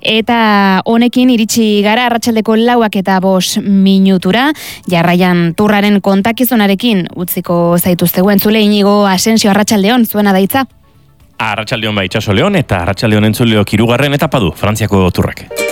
Eta honekin iritsi gara arratsaldeko 4:05 jarraian Turraren kontakizunarekin utziko zaituztegu entzule. Inigo Asensio, arratsaldeon, zuena da hitza. Arratsaldeon bai, Itsaso Leon, eta arratsaldeon entzuleok 3. etapa du Frantziako Turrak.